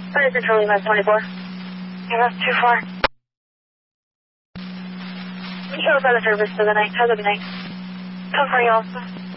Fire control, US 24. US 24. Control for the service for the night. Have a good night. Come for you also.